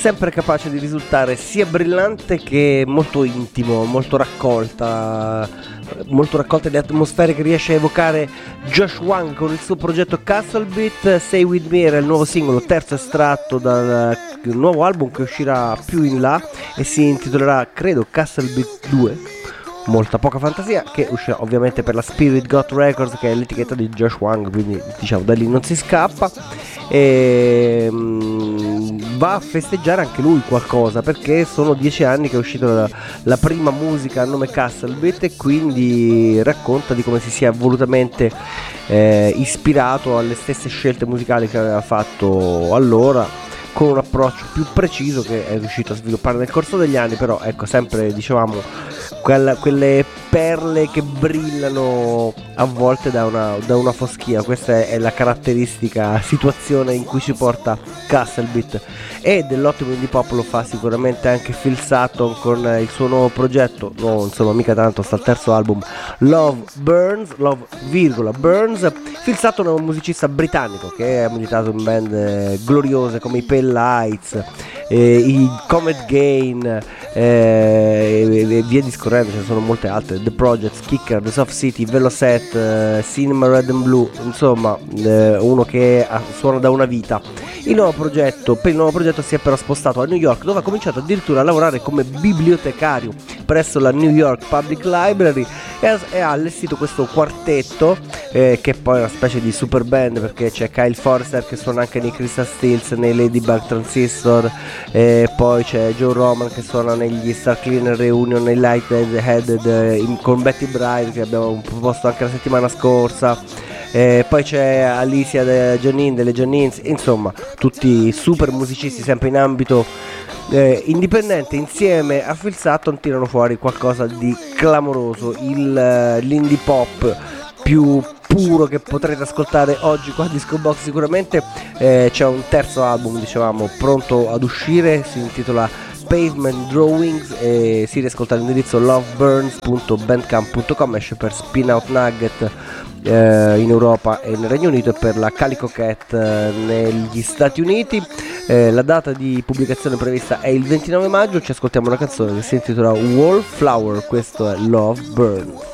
sempre capace di risultare sia brillante che molto intimo, molto raccolta di atmosfere che riesce a evocare Josh Wang con il suo progetto Castle Beat. Stay With Me era il nuovo singolo, terzo estratto dal nuovo album che uscirà più in là e si intitolerà, credo, Castle Beat 2. Molta poca fantasia, che uscirà ovviamente per la Spirit God Records, che è l'etichetta di Josh Wang, quindi diciamo da lì non si scappa. E va a festeggiare anche lui qualcosa, perché sono 10 anni che è uscita la prima musica a nome Castle Beat, e quindi racconta di come si sia volutamente ispirato alle stesse scelte musicali che aveva fatto allora, con un approccio più preciso che è riuscito a sviluppare nel corso degli anni. Però ecco, sempre dicevamo quelle perle che brillano a volte da una foschia. Questa è la caratteristica situazione in cui si porta Castle Beat, e dell'ottimo indie pop lo fa sicuramente anche Phil Sutton con il suo nuovo progetto, no insomma mica tanto, sta al terzo album, Love, Burns. Phil Sutton è un musicista britannico che ha militato in band gloriose come i Pale Lights, i Comet Gain, e via discorrendo, ce ne sono molte altre, The Projects, Kicker, The Soft City, Velocet, Cinema Red and Blue, insomma uno che suona da una vita. Per il nuovo progetto si è però spostato a New York, dove ha cominciato addirittura a lavorare come bibliotecario presso la New York Public Library, e ha allestito questo quartetto che poi è una specie di super band, perché c'è Kyle Forster che suona anche nei Crystal Stills, nei Ladybug Transistor, poi c'è Joe Roman che suona negli Star Cleaner Reunion, nei Lightheaded con Betty Bride, che abbiamo proposto anche la settimana scorsa. Poi c'è Alicia delle Janines, insomma tutti super musicisti sempre in ambito indipendente. Insieme a Phil Sutton tirano fuori qualcosa di clamoroso, l'indie pop più puro che potrete ascoltare oggi qua a Disco Box. Sicuramente c'è un terzo album, dicevamo, pronto ad uscire, si intitola Pavement Drawings, e si riascolta all'indirizzo loveburns.bandcamp.com, esce per Spin Out Nugget in Europa e nel Regno Unito, e per la Calico Cat negli Stati Uniti. La data di pubblicazione prevista è il 29 maggio. Ci ascoltiamo una canzone che si intitola Wallflower, questo è Love Burns.